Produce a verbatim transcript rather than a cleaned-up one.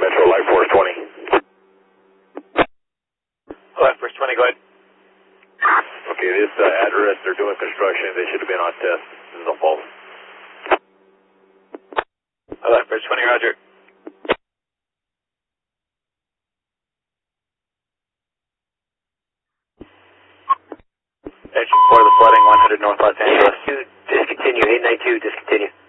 Metro, Life Force twenty. Life Force twenty, go ahead. Okay, this uh, address, they're doing construction. They should have been on test. This is a false. Life Force twenty, roger. Engine four, the flooding, one hundred North Los Angeles. Discontinue, eight nine two, discontinue.